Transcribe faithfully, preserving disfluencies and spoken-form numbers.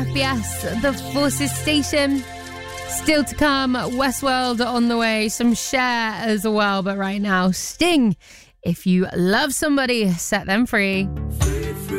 F B S, the Forces Station. Still to come, Westworld on the way, some Cher as well. But right now, Sting. If you love somebody, set them free.